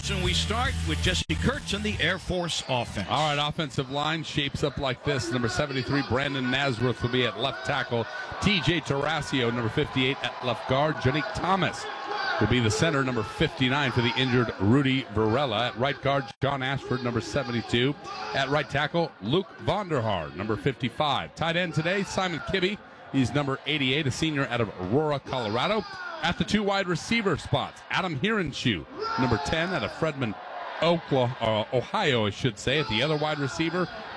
and we start with Jesse Kurtz and the Air Force offense. All right, offensive line shapes up like this. Number 73, Brandon Nazareth will be at left tackle. TJ Tarasio, number 58, at left guard. Janique Thomas will be the center, number 59, for the injured Rudy Varela. At right guard, John Ashford, number 72. At right tackle, Luke Vonderhaar, number 55. Tight end today, Simon Kibbe. He's number 88, a senior out of Aurora, Colorado. At the two wide receiver spots, Adam Hironshoe, number 10, out of Fredman, Ohio, I should say. At the other wide receiver,